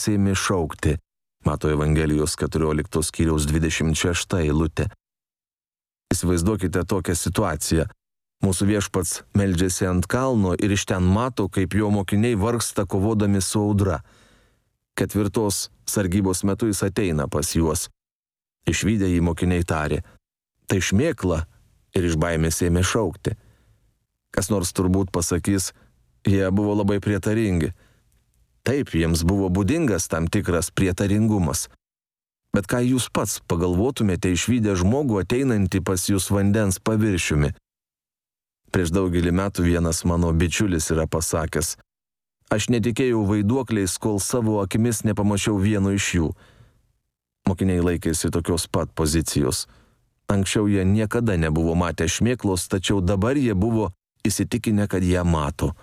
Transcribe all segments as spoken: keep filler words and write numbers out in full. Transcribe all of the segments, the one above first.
ėmė šaukti. Mato Evangelijos keturioliktos skyriaus dvidešimt šešta eilutė. Įsivaizduokite tokią situaciją. Mūsų viešpats meldžiasi ant kalno ir iš ten mato, kaip jo mokiniai vargsta kovodami su audra. Ketvirtos sargybos metu jis ateina pas juos. Išvydę jį mokiniai tarė: tai šmėkla, ir iš baimės ėmė šaukti. Kas nors turbūt pasakys, jie buvo labai prietaringi. Taip, jiems buvo būdingas tam tikras prietaringumas. Bet ką jūs pats pagalvotumėte išvydę žmogų ateinantį pas jūs vandens paviršiumi? Prieš daugelį metų vienas mano bičiulis yra pasakęs: aš netikėjau vaiduokliais, kol savo akimis nepamačiau vieno iš jų. Mokiniai laikėsi tokios pat pozicijos. Anksčiau jie niekada nebuvo matę šmėklos, tačiau dabar jie buvo įsitikinę, kad ją mato.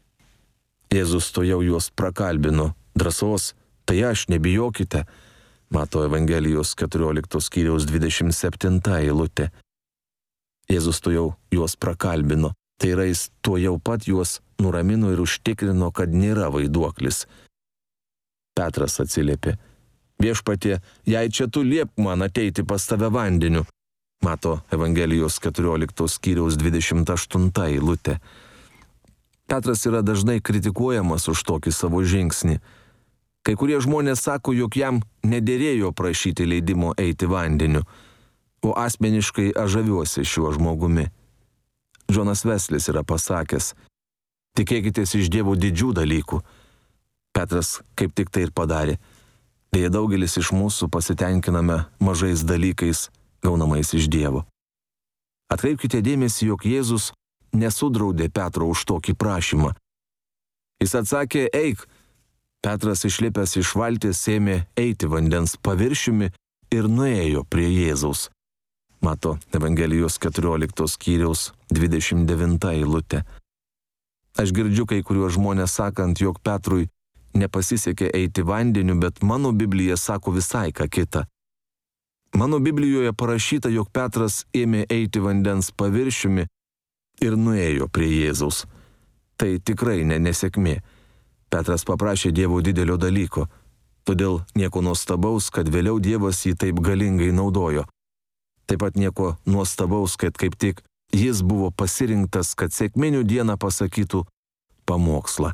Jėzus tojau juos prakalbino: drąsos, tai aš, nebijokite. Mato Evangelijos keturioliktos skyriaus dvidešimt septinta eilutė. Jėzus tojau juos prakalbino, tai yra jis tojau pat juos nuramino ir užtikrino, kad nėra vaiduoklis. Petras atsiliepė: viešpatie, jei čia tu liepk man ateiti pas tave vandeniu. Mato Evangelijos keturioliktos skyriaus dvidešimt aštunta eilutė. Petras yra dažnai kritikuojamas už tokį savo žingsnį. Kai kurie žmonės sako, jog jam nederėjo prašyti leidimo eiti vandeniu, o asmeniškai aš žaviuosi šiuo žmogumi. Džonas Veslis yra pasakęs: tikėkitės iš Dievo didžių dalykų. Petras kaip tik tai ir padarė. Deja, daugelis iš mūsų pasitenkiname mažais dalykais, gaunamais iš Dievo. Atkreipkite dėmesį, jog Jėzus nesudraudė Petro už tokį prašymą. Jis atsakė: eik. Petras išlipęs iš valties ėmė eiti vandens paviršiumi ir nuėjo prie Jėzaus. Mato Evangelijos keturioliktos skyriaus dvidešimt devinta eilutė. Aš girdžiu kai kuriuos žmonės sakant, jog Petrui nepasisekė eiti vandeniu, bet mano Biblija sako visai ką kitą. Mano Biblijoje parašyta, jog Petras ėmė eiti vandens paviršiumi ir nuėjo prie Jėzaus. Tai tikrai ne nesėkmė. Petras paprašė Dievo didelio dalyko, todėl nieko nuostabaus, kad vėliau Dievas jį taip galingai naudojo. Taip pat nieko nuostabaus, kad kaip tik jis buvo pasirinktas, kad sekminių dieną pasakytų pamokslą.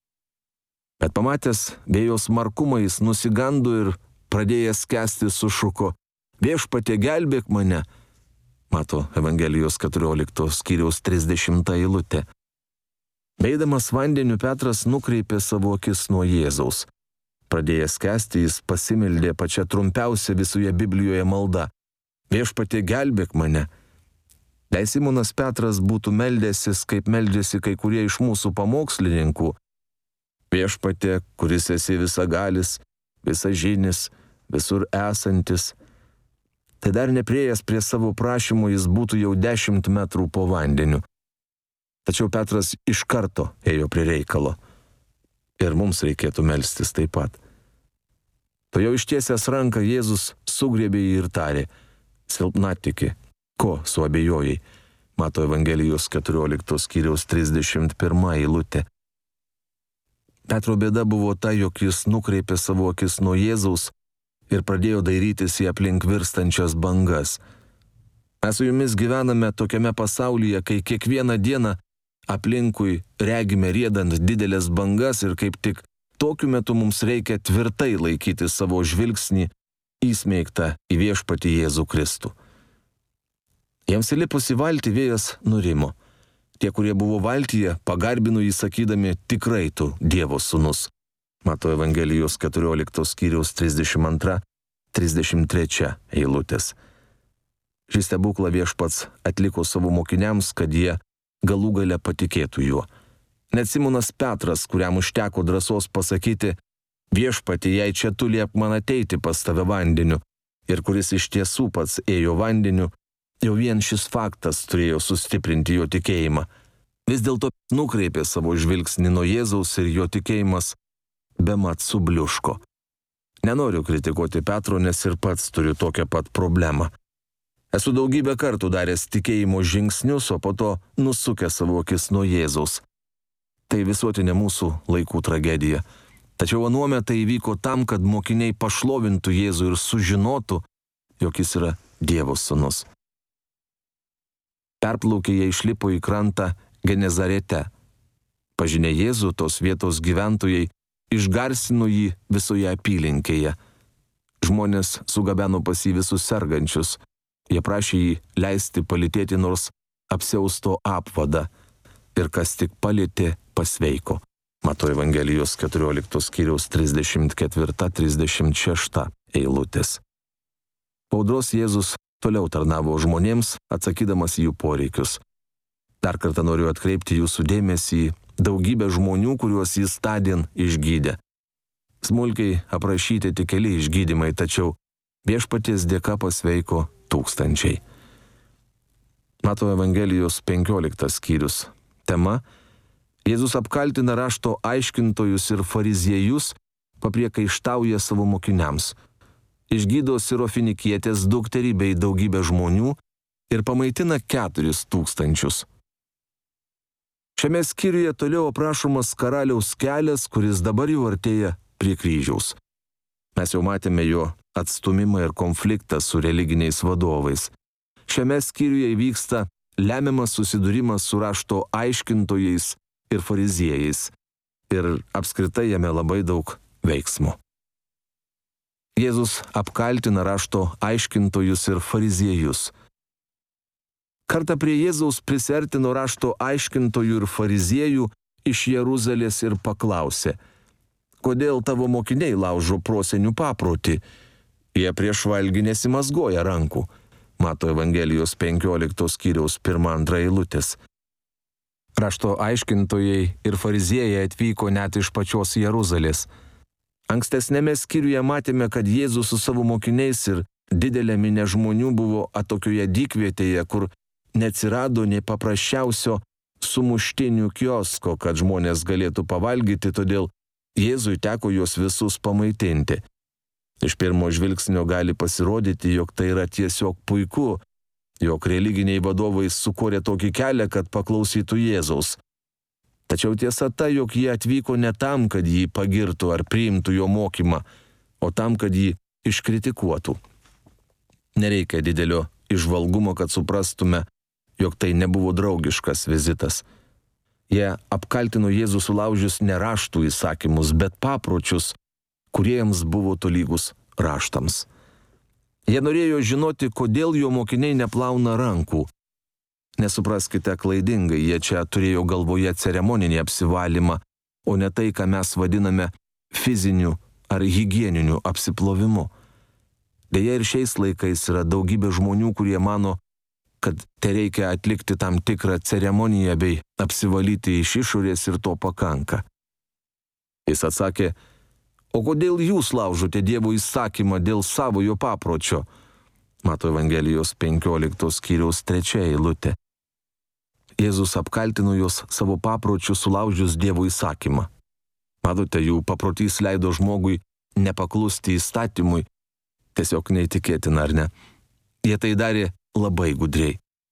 Bet pamatęs vėjos markumą jis nusigando ir pradėjęs skęsti sušuko: viešpatie, gelbėk mane. Mato Evangelijos keturioliktos skyriaus trisdešimta eilutė. Beidamas vandeniu Petras nukreipė savo akis nuo Jėzaus. Pradėjęs skęsti, jis pasimeldė pačią trumpiausią visoje Biblijoje maldą: viešpatie, gelbėk mane. Jei Simonas Petras būtų meldęsis, kaip meldėsi kai kurie iš mūsų pamokslininkų: viešpatie, kuris esi visagalis, visažinis, visur esantis, tai dar nepriėjęs prie savo prašymų jis būtų jau dešimt metrų po vandeniu. Tačiau Petras iš karto ėjo prie reikalo. Ir mums reikėtų melstis taip pat. To jau ištiesęs ranką Jėzus sugriebė jį ir tarė: silpnatiki, ko suabejojai? Mato Evangelijos keturioliktos skyriaus trisdešimt pirma eilutė. Petro bėda buvo ta, jog jis nukreipė savo akis nuo Jėzaus ir pradėjo dairytis į aplink virstančias bangas. Mes su jumis gyvename tokiame pasaulyje, kai kiekvieną dieną aplinkui regime riedant didelės bangas ir kaip tik tokiu metu mums reikia tvirtai laikyti savo žvilgsnį įsmeigtą į viešpatį Jėzų Kristų. Jiems įlipus į valtį vėjas nurimo. Tie, kurie buvo valtyje, pagarbino jį sakydami: tikrai tu Dievo sūnus. Mato Evangelijos keturioliktos skyriaus trisdešimt antra trisdešimt trečia eilutės. Šį stebuklą viešpats atliko savo mokiniams, kad jie galų gale patikėtų juo. Net Simonas Petras, kuriam užteko drąsos pasakyti: viešpatie, jei čia tu liepk man ateiti pas tave vandeniu, ir kuris iš tiesų pats ėjo vandeniu, jau vien šis faktas turėjo sustiprinti jo tikėjimą. Vis dėlto nukreipė savo žvilgsnį nuo Jėzaus ir jo tikėjimas bemat subliuško. Nenoriu kritikuoti Petro, nes ir pats turiu tokią pat problemą. Esu daugybę kartų daręs tikėjimo žingsnius, o po to nusukęs savo akis nuo Jėzaus. Tai visuotinė mūsų laikų tragedija. Tačiau anuomet tai įvyko tam, kad mokiniai pašlovintų Jėzų ir sužinotų, jog jis yra Dievo sūnus. Perplaukę jie išlipo į krantą Genezarete. Pažinę Jėzų, tos vietos gyventojai išgarsino jį visoje apylinkėje. Žmonės sugabeno pas jį visus sergančius. Jie prašė jį leisti palytėti nors apsiausto apvadą. Ir kas tik palietė, pasveiko. Mato Evangelijos keturioliktos skyriaus trisdešimt ketvirta trisdešimt šešta eilutės. Po audros Jėzus toliau tarnavo žmonėms, atsakydamas į jų poreikius. Dar kartą noriu atkreipti jūsų dėmesį į daugybę žmonių, kuriuos jis tądien išgydė. Smulkiai aprašyti tik keli išgydymai, tačiau viešpaties dėka pasveiko tūkstančiai. Mato Evangelijos penkioliktas skyrius. Tema: Jėzus apkaltina rašto aiškintojus ir fariziejus, papriekaištauja savo mokiniams. Išgydo Sirofinikietės dukterį bei daugybę žmonių ir pamaitina keturis tūkstančius. Šiame skyriuje toliau aprašomas karaliaus kelias, kuris dabar jau artėja prie kryžiaus. Mes jau matėme jo atstumimą ir konfliktą su religiniais vadovais. Šiame skyriuje įvyksta lemiamas susidūrimas su rašto aiškintojais ir fariziejais. Ir apskritai jame labai daug veiksmo. Jėzus apkaltina rašto aiškintojus ir fariziejus. Kartą prie Jėzaus prisertino rašto aiškintojų ir fariziejų iš Jeruzalės ir paklausė: kodėl tavo mokiniai laužo prosenių paprotį? Jie prieš valgį nesimazgoja rankų. Mato Evangelijos penkioliktos skyriaus pirma antra eilutės. Rašto aiškintojai ir fariziejai atvyko net iš pačios Jeruzalės. Ankstesnėme skyriuje matėme, kad Jėzus su savo mokiniais ir didelė minė žmonių buvo atokioje dykvietėje, kur neatsirado nei paprasčiausio sumuštinių kiosko, kad žmonės galėtų pavalgyti, todėl Jėzui teko juos visus pamaitinti. Iš pirmo žvilgsnio gali pasirodyti, jog tai yra tiesiog puiku, jog religiniai vadovai sukūrė tokį kelią, kad paklausytų Jėzaus. Tačiau tiesa ta, jog jie atvyko ne tam, kad jį pagirtų ar priimtų jo mokymą, o tam, kad jį iškritikuotų. Nereikia didelio įžvalgumo, kad suprastume, jog tai nebuvo draugiškas vizitas. Jie apkaltino Jėzų sulaužius ne raštų įsakymus, bet papročius, kurie jiems buvo tolygus raštams. Jie norėjo žinoti, kodėl jo mokiniai neplauna rankų. Nesupraskite klaidingai, jie čia turėjo galvoje ceremoninį apsivalymą, o ne tai, ką mes vadiname fiziniu ar higieniniu apsiplovimu. Deja, ir šiais laikais yra daugybė žmonių, kurie mano, kad te reikia atlikti tam tikrą ceremoniją bei apsivalyti iš išorės ir to pakanka. Jis atsakė: o kodėl jūs laužote Dievo įsakymą dėl savojo papročio? Mato Evangelijos penkioliktos skyriaus trečia eilutė. Jėzus apkaltino juos savo papročiu sulaužius Dievo įsakymą. Matote, jų paprotys leido žmogui nepaklusti įstatymui. Tiesiog neįtikėtina, ar ne? Jie tai darė labai gudriai.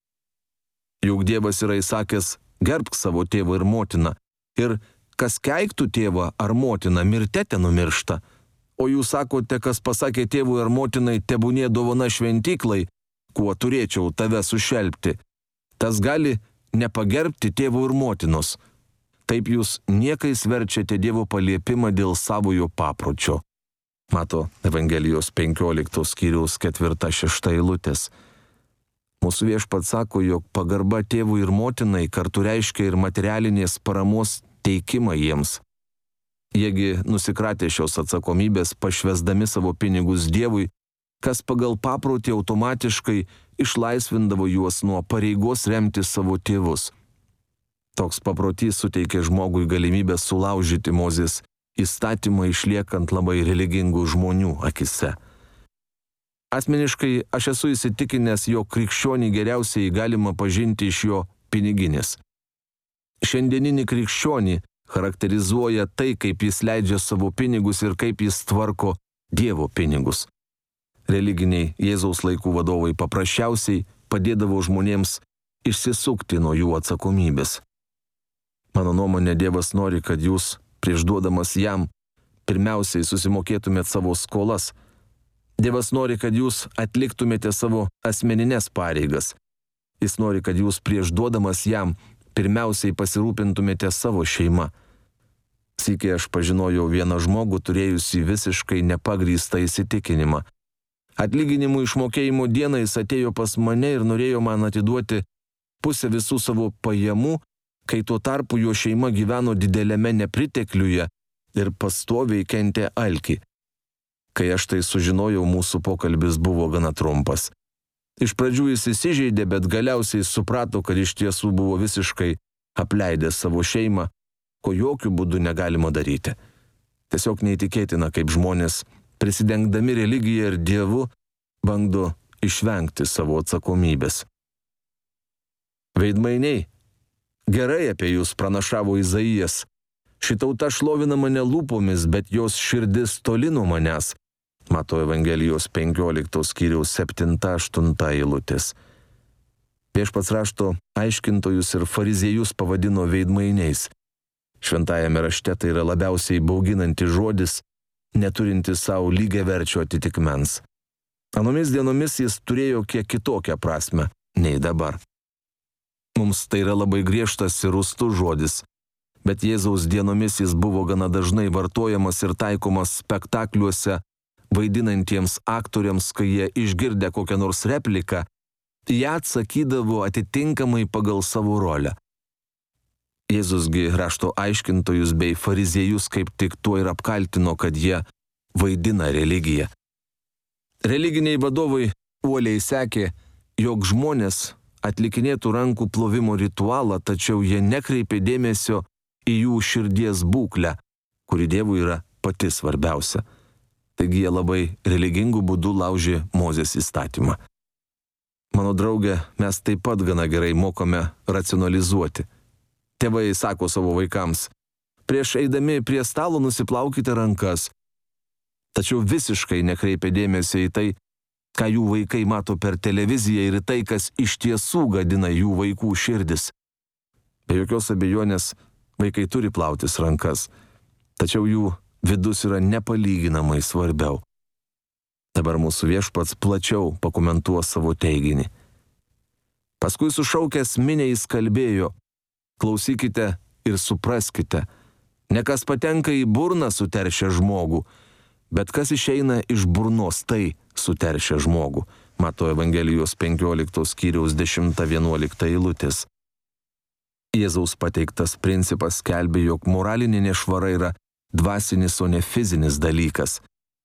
Juk Dievas yra įsakęs: gerbk savo tėvą ir motiną. Ir kas keiktų tėvą ar motiną, mirte te numiršta. O jūs sakote, kas pasakė tėvui ar motinai, tebūnie dovana šventyklai, kuo turėčiau tave sušelpti. Tas gali nepagerbti tėvo ir motinos. Taip jūs niekais verčiate Dievo paliepimą dėl savojo papročio. Mato Evangelijos penkioliktos skyriaus ketvirta šešta eilutės. Mūsų Viešpats sako, jog pagarba tėvui ir motinai kartu reiškia ir materialinės paramos teikimą jiems. Jiegi nusikratė šios atsakomybės, pašvesdami savo pinigus Dievui, kas pagal paprotį automatiškai išlaisvindavo juos nuo pareigos remti savo tėvus. Toks paprotys suteikė žmogui galimybę sulaužyti Mozės įstatymą, išliekant labai religingų žmonių akise. Asmeniškai aš esu įsitikinęs, jog krikščionį geriausiai galima pažinti iš jo piniginės. Šiandieninį krikščionį charakterizuoja tai, kaip jis leidžia savo pinigus ir kaip jis tvarko Dievo pinigus. Religiniai Jėzaus laikų vadovai paprasčiausiai padėdavo žmonėms išsisukti nuo jų atsakomybės. Mano nuomonė, Dievas nori, kad jūs, prieš duodamas jam, pirmiausiai susimokėtumėt savo skolas. Dievas nori, kad jūs atliktumėte savo asmeninės pareigas. Jis nori, kad jūs prieš duodamas jam pirmiausiai pasirūpintumėte savo šeima. Sykį aš pažinojau vieną žmogų, turėjusį visiškai nepagrįstą įsitikinimą. Atlyginimų išmokėjimo dieną jis atėjo pas mane ir norėjo man atiduoti pusę visų savo pajamų, kai tuo tarpu jo šeima gyveno dideliame nepritekliuje ir pastoviai kentė alkį. Kai aš tai sužinojau, mūsų pokalbis buvo gana trumpas. Iš pradžių jis įsižeidė, bet galiausiai suprato, kad iš tiesų buvo visiškai apleidęs savo šeimą, ko jokių būdų negalima daryti. Tiesiog neįtikėtina, kaip žmonės, prisidengdami religiją ir Dievu, bando išvengti savo atsakomybės. Veidmainiai, gerai apie jūs pranašavo Izaijas. Ši tauta šlovina mane lūpomis, bet jos širdis toli nuo manęs. Mato Evangelijos penkioliktos skyriaus septinta aštunta eilutės. Viešpats rašto aiškintojus ir fariziejus pavadino veidmainiais. Šventajame rašte tai yra labiausiai bauginantis žodis, neturintis savo lygiaverčio atitikmens. Anomis dienomis jis turėjo kiek kitokią prasme nei dabar. Mums tai yra labai griežtas ir rūstus žodis, bet Jėzaus dienomis jis buvo gana dažnai vartojamas ir taikomas spektakliuose, vaidinantiems aktoriams, kai jie išgirdę kokią nors repliką, ją atsakydavo atitinkamai pagal savo rolę. Jėzusgi rašto aiškintojus bei fariziejus kaip tik tuo ir apkaltino, kad jie vaidina religiją. Religiniai vadovai uoliai sekė, jog žmonės atlikinėtų rankų plovimo ritualą, tačiau jie nekreipė dėmesio į jų širdies būklę, kuri Dievui yra pati svarbiausia. Taigi jie labai religingų būdų laužė Mozės įstatymą. Mano draugė, mes taip pat gana gerai mokame racionalizuoti. Tėvai sako savo vaikams, prieš eidami prie stalo nusiplaukite rankas, tačiau visiškai nekreipia dėmesio į tai, ką jų vaikai mato per televiziją ir į tai, kas iš tiesų gadina jų vaikų širdis. Be jokios abejonės, vaikai turi plautis rankas, tačiau jų vidus yra nepalyginamai svarbiau. Dabar mūsų Viešpats plačiau pakomentuos savo teiginį. Paskui sušaukęs minią jis kalbėjo, klausykite ir supraskite, ne kas patenka į burną suteršia žmogų, bet kas išeina iš burnos, tai suteršia žmogų. Mato Evangelijos penkioliktos skyriaus dešimta vienuolikta eilutės. Jėzaus pateiktas principas skelbė, jog moralinė nešvara yra dvasinis, o ne fizinis dalykas.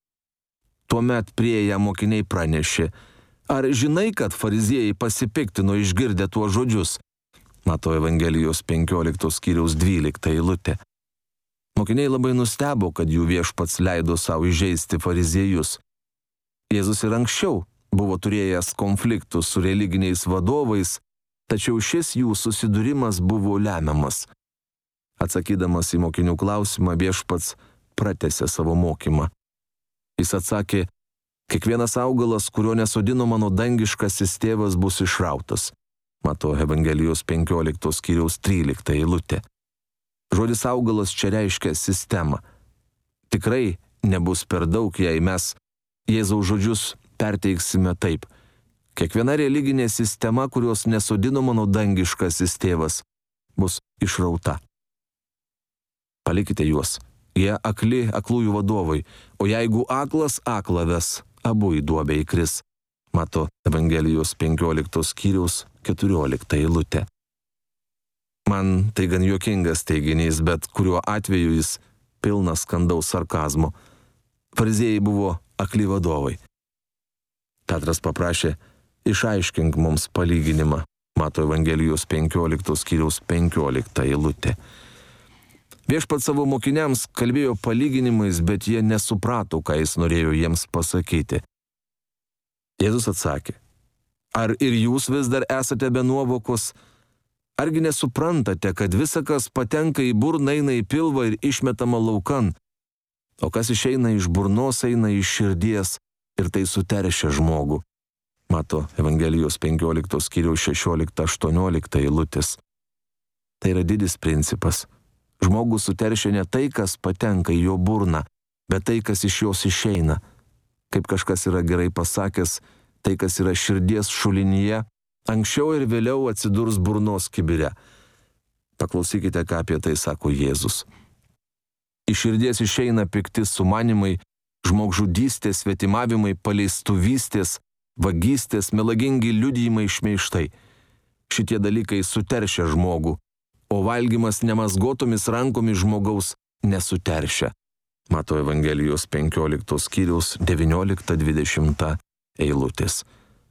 Tuomet priėję mokiniai pranešė, ar žinai, kad fariziejai pasipiktino išgirdę tuos žodžius? Mato Evangelijos penkioliktos skyriaus dvylikta eilutė. Mokiniai labai nustebo, kad jų Viešpats leido savo įžeisti fariziejus. Jėzus ir anksčiau buvo turėjęs konfliktų su religiniais vadovais, tačiau šis jų susidūrimas buvo lemiamas. Atsakydamas į mokinių klausimą, Viešpats pratęsė savo mokymą. Jis atsakė, kiekvienas augalas, kurio nesodino mano dangiškasis tėvas, bus išrautas. Mato Evangelijos penkioliktos skyriaus trylikta eilutė. Žodis augalas čia reiškia sistemą. Tikrai nebus per daug, jei mes Jėzaus žodžius perteiksime taip. Kiekviena religinė sistema, kurios nesodino mano dangiškasis tėvas, bus išrauta. Palikite juos. Jie akli aklųjų vadovai, o jeigu aklas aklą ves, abu į duobę įkris. Mato Evangelijos penkioliktos skyriaus keturiolikta eilutė. Man tai gan juokingas teiginys, bet kuriuo atveju jis pilnas kandaus sarkazmo. Fariziejai buvo akli vadovai. Petras paprašė, išaiškink mums palyginimą. Mato Evangelijos penkioliktos skyriaus penkiolikta eilutė. Viešpats savo mokiniams kalbėjo palyginimais, bet jie nesuprato, ką jis norėjo jiems pasakyti. Jėzus atsakė, ar ir jūs vis dar esate be nuovokos? Argi nesuprantate, kad visa, kas patenka į burną, eina į pilvą ir išmetama laukan, o kas išeina iš burnos, eina iš širdies ir tai suteršia žmogų? Mato Evangelijos penkioliktos skyriaus šešiolikta aštuoniolikta eilutės. Tai yra didis principas. Žmogus suteršia ne tai, kas patenka į jo burną, bet tai, kas iš jos išeina. Kaip kažkas yra gerai pasakęs, tai, kas yra širdies šulinyje, anksčiau ir vėliau atsidurs burnos kibire. Paklausykite, ką apie tai sako Jėzus. Iš širdies išeina pikti sumanimai, žmogžudystės, svetimavimai, paleistuvystės, vagystės, melagingi liudijimai, šmeižtai. Šitie dalykai suteršia žmogų, o valgymas nemazgotomis rankomis žmogaus nesuteršia. Mato Evangelijos penkioliktos skyriaus devyniolikta dvidešimta eilutės.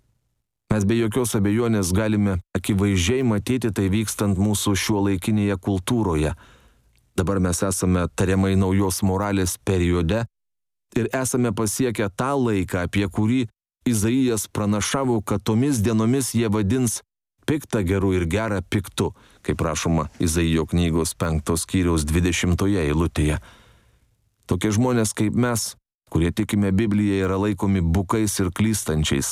Mes be jokios abejonės galime akivaizdžiai matyti tai vykstant mūsų šiuolaikinėje kultūroje. Dabar mes esame tariamai naujos moralės periode ir esame pasiekę tą laiką, apie kurį Izaijas pranašavo, kad tomis dienomis jie vadins piktą geru ir gerą piktu, kaip rašoma Izaijo knygos penktos skyriaus dvidešimtoje eilutėje. Tokie žmonės kaip mes, kurie tikime Bibliją, yra laikomi bukais ir klystančiais.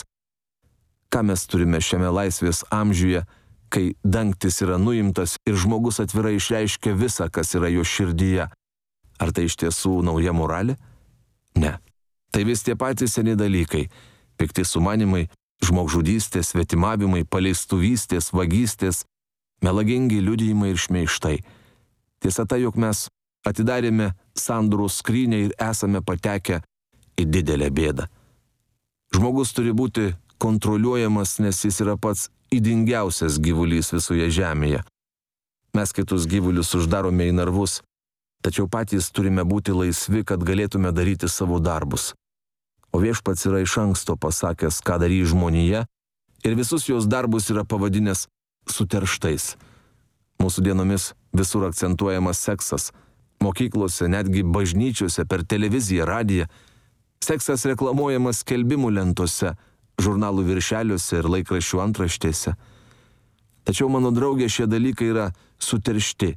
Ką mes turime šiame laisvės amžiuje, kai dangtis yra nuimtas ir žmogus atvirai išreiškia visą, kas yra jo širdyje? Ar tai iš tiesų nauja moralė? Ne. Tai vis tie patys seni dalykai. Pikti sumanimai, žmogžudystės, svetimavimai, paleistuvystės, vagystės, melagingi liudijimai ir šmeižtai. Tiesa ta, jog mes atidarėme sandorų skrynę ir esame patekę į didelę bėdą. Žmogus turi būti kontroliuojamas, nes jis yra pats ydingiausias gyvulys visoje žemėje. Mes kitus gyvulius uždarome į narvus, tačiau patys turime būti laisvi, kad galėtume daryti savo darbus. O Viešpats yra iš anksto pasakęs, ką darys žmonija, ir visus jos darbus yra pavadinęs suterštais. Mūsų dienomis visur akcentuojamas seksas. Mokyklose, netgi bažnyčiose, per televiziją, radiją. Seksas reklamuojamas skelbimų lentose, žurnalų viršeliuose ir laikraščių antraštėse. Tačiau, mano draugė, šie dalykai yra suteršti.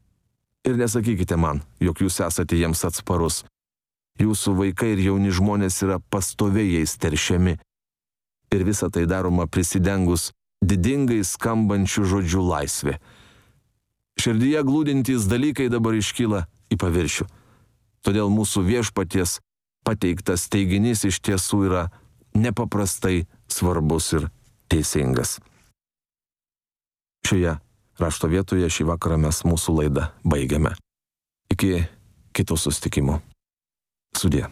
Ir nesakykite man, jog jūs esate jiems atsparus. Jūsų vaikai ir jauni žmonės yra pastoviai jais teršiami. Ir visa tai daroma prisidengus didingai skambančių žodžių laisvė. Širdyje glūdintys dalykai dabar iškyla į paviršių. Todėl mūsų Viešpaties pateiktas teiginys iš tiesų yra nepaprastai svarbus ir teisingas. Šioje rašto vietoje šį vakarą mes mūsų laidą baigiame. Iki kito susitikimo. Sudie.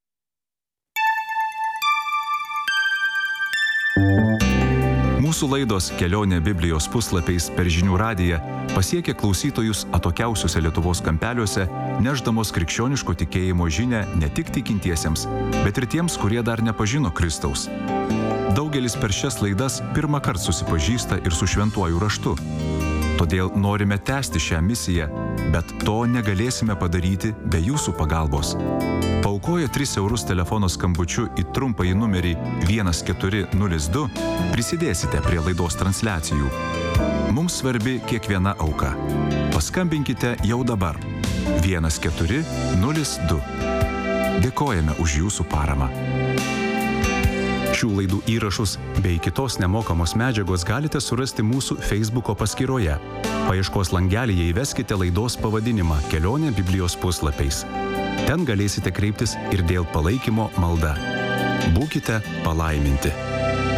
Mūsų laidos Kelionė Biblijos puslapiais per žinių radiją pasiekė klausytojus atokiausiuose Lietuvos kampeliuose, nešdamos krikščioniško tikėjimo žinią ne tik tikintiesiems, bet ir tiems, kurie dar nepažino Kristaus. Daugelis per šias laidas pirmą kartą susipažįsta ir su šventuoju raštu. Todėl norime tęsti šią misiją, bet to negalėsime padaryti be jūsų pagalbos. Paaukoję tris eurus telefono skambučiu į trumpąjį numerį vienas keturi nulis du prisidėsite prie laidos transliacijų. Mums svarbi kiekviena auka. Paskambinkite jau dabar vienas keturi nulis du. Dėkojame už jūsų paramą. Šių laidų įrašus bei kitos nemokamos medžiagos galite surasti mūsų Facebooko paskyroje. Paieškos langelyje įveskite laidos pavadinimą Kelionė Biblijos puslapiais. Ten galėsite kreiptis ir dėl palaikymo malda. Būkite palaiminti.